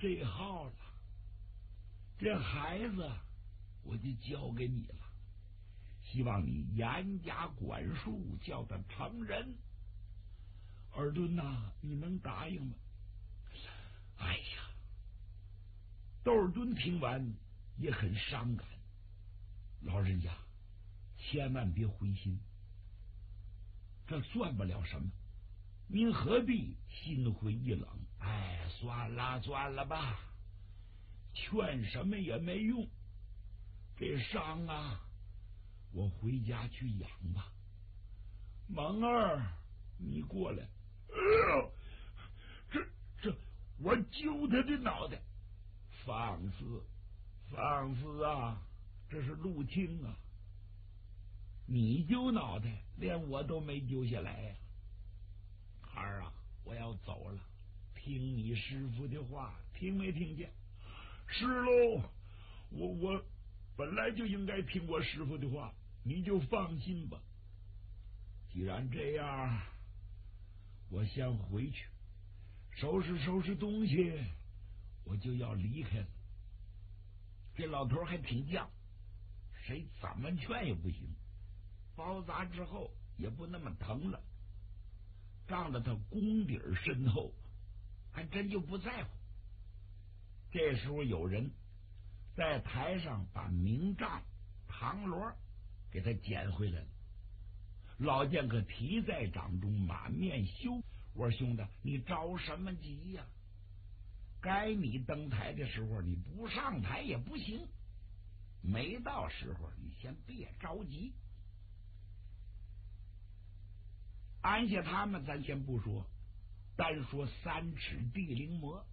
这号了，这孩子我就交给你了，希望你严加管束，叫他成人。尔敦呐，你能答应吗？哎呀，窦尔敦听完也很伤感。老人家，千万别灰心，这算不了什么，您何必心灰意冷？哎，算了吧，劝什么也没用。这伤啊，我回家去养吧。蒙儿，你过来。这，我揪他的脑袋！放肆啊！这是陆青啊！你揪脑袋，连我都没揪下来呀！孩儿啊，我要走了，听你师傅的话，听没听见？是喽，我本来就应该听我师傅的话，你就放心吧。既然这样，我先回去收拾东西，我就要离开了。这老头还挺犟，谁怎么劝也不行，包扎之后也不那么疼了，仗着他功底深厚，还真就不在乎。这时候有人在台上把明杖唐锣给他捡回来了。老剑客提在掌中，满面羞。我说兄弟，你着什么急呀？该你登台的时候，你不上台也不行。没到时候，你先别着急。安下他们，咱先不说，单说三尺地灵魔。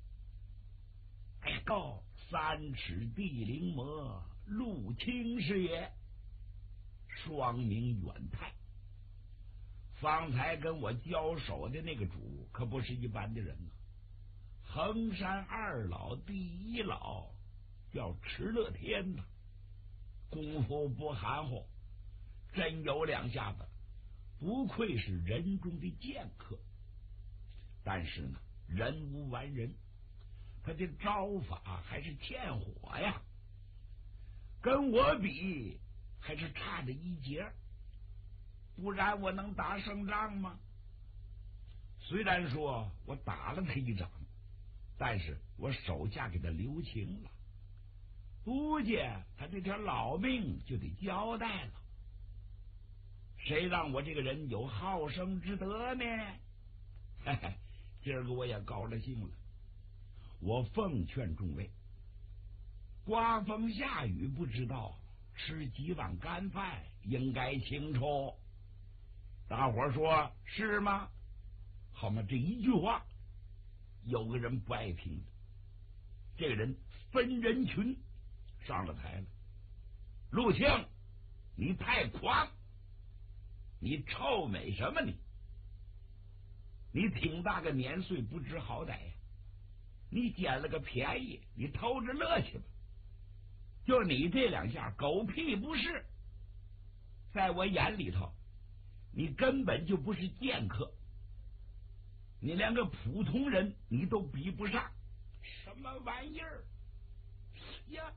哎呦，三尺地灵魔，陆青是也，双名远泰。方才跟我交手的那个主可不是一般的人啊，衡山二老第一老叫迟乐天呐，功夫不含糊，真有两下子，不愧是人中的剑客。但是呢，人无完人，他的招法还是欠火呀，跟我比还是差着一截，不然我能打胜仗吗？虽然说我打了他一掌，但是我手下给他留情了，估计他这条老命就得交代了。谁让我这个人有好生之德呢？嘿嘿，今儿个我也高了兴了。我奉劝众位，刮风下雨不知道，吃几碗干饭应该清楚。大伙说是吗？好嘛，这一句话有个人不爱听的。这个人分人群上了台了。陆青，你太狂，你臭美什么你？你挺大个年岁不知好歹呀，你捡了个便宜，你偷着乐去吧。就你这两下狗屁不是，在我眼里头你根本就不是剑客，你连个普通人你都比不上。什么玩意儿呀？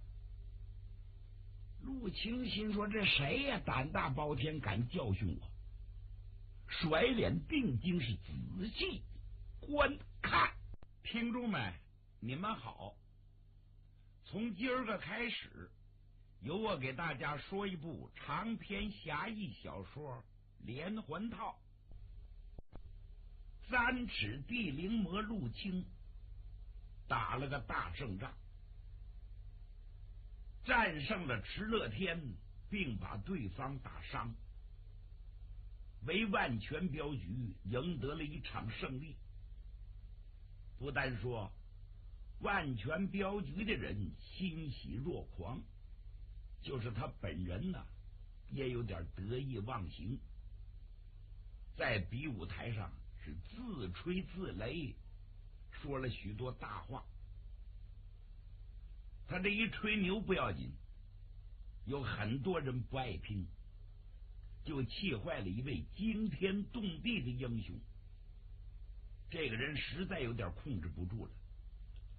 陆青心说，这谁呀，胆大包天，敢教训我？甩脸定睛，是仔细观看。听众们，你们好，从今儿个开始，由我给大家说一部长篇侠义小说连环套。三尺地灵魔陆青打了个大胜仗，战胜了迟乐天，并把对方打伤，为万全镖局赢得了一场胜利。不但说万全镖局的人欣喜若狂，就是他本人呢，也有点得意忘形，在比武台上是自吹自擂，说了许多大话。他这一吹牛不要紧，有很多人不爱听，就气坏了一位惊天动地的英雄。这个人实在有点控制不住了，